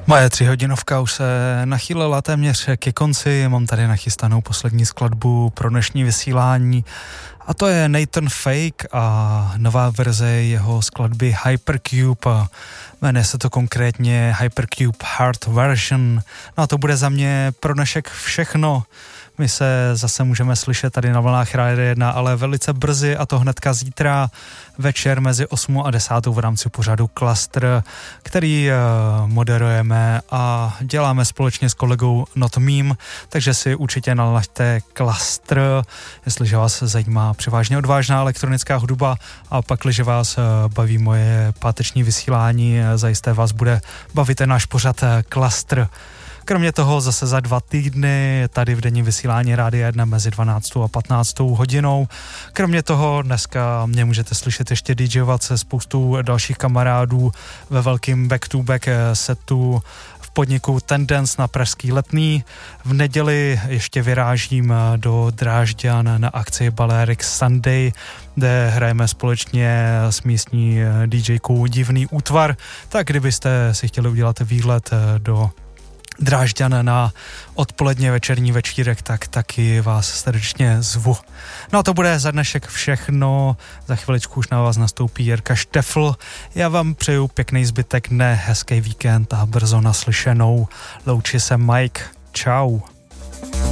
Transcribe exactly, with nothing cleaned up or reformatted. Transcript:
Moje třihodinovka už se nachýlila téměř ke konci, mám tady nachystanou poslední skladbu pro dnešní vysílání a to je Nathan Fake a nová verze jeho skladby Hypercube. Jmenuje se to konkrétně Hypercube Hard Version. No a to bude za mě pro dnešek všechno. My se zase můžeme slyšet tady na vlnách Rádia jedna, ale velice brzy, a to hnedka zítra večer mezi osmou a desátou v rámci pořadu Klastr, který moderujeme a děláme společně s kolegou Not Meme, takže si určitě nalaďte Klastr, jestliže vás zajímá převážně odvážná elektronická hudba a pak, když vás baví moje páteční vysílání, zajisté vás bude bavit ten náš pořad Klastr. Kromě toho zase za dva týdny tady v denním vysílání Rádia jedna mezi dvanáctou a patnáctou hodinou. Kromě toho dneska mě můžete slyšet ještě DJovat se spoustou dalších kamarádů ve velkým back-to-back setu v podniku Tendence na Pražský Letný. V neděli ještě vyrážím do Drážďan na akci Balearic Sunday, kde hrajeme společně s místní DJkou Divný útvar. Tak kdybyste si chtěli udělat výlet do Drážďan na odpoledně večerní večírek, tak taky vás srdečně zvu. No a to bude za dnešek všechno. Za chviličku už na vás nastoupí Jirka Štefl. Já vám přeju pěkný zbytek dne, hezký víkend a brzo naslyšenou. Loučí se Mike. Čau.